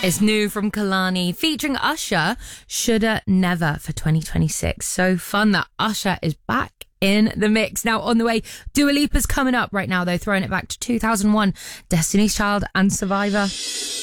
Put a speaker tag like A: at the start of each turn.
A: It's new from Kehlani, featuring Usher, Shoulda Never for 2026. So fun that Usher is back in the mix. Now, on the way, Dua Lipa's coming up right now, though, throwing it back to 2001, Destiny's Child and Survivor.